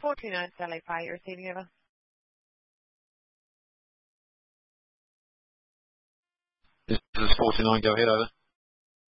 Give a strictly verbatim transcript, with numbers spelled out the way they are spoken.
four two nine Stanley Fire, you're receiving over. This is four two nine, go ahead, over.